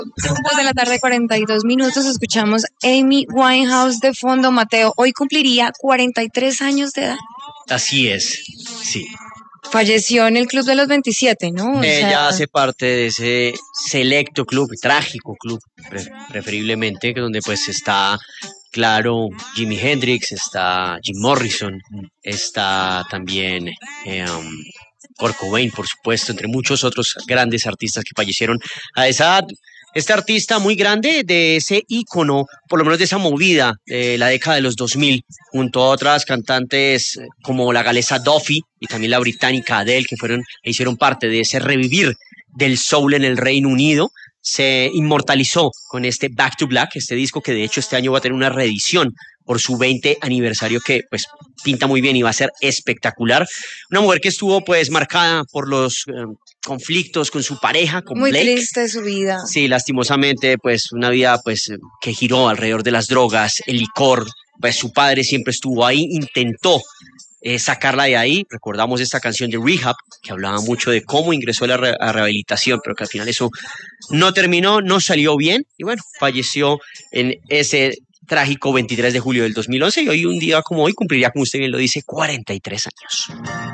2 de la tarde, 42 minutos, escuchamos Amy Winehouse de fondo. Mateo, hoy cumpliría 43 años de edad. Así es, sí. Falleció en el Club de los 27, ¿no? Ella hace parte de ese selecto club, trágico club, preferiblemente, donde pues está, claro, Jimi Hendrix, está Jim Morrison, está también Kurt Cobain, por supuesto, entre muchos otros grandes artistas que fallecieron a esa edad. Este artista muy grande de ese ícono, por lo menos de esa movida de la década de los 2000, junto a otras cantantes como la galesa Duffy y también la británica Adele, que hicieron parte de ese revivir del soul en el Reino Unido, se inmortalizó con este Back to Black, este disco que de hecho este año va a tener una reedición por su 20 aniversario que pues pinta muy bien y va a ser espectacular. Una mujer que estuvo pues marcada por los conflictos con su pareja, con muy Blake. Triste su vida. Sí, lastimosamente, pues una vida pues que giró alrededor de las drogas, el licor. Pues su padre siempre estuvo ahí, intentó sacarla de ahí. Recordamos esta canción de Rehab, que hablaba mucho de cómo ingresó a la rehabilitación, pero que al final eso no terminó, no salió bien, y bueno, falleció en ese trágico 23 de julio del 2011, y hoy, un día como hoy, cumpliría, como usted bien lo dice, 43 años.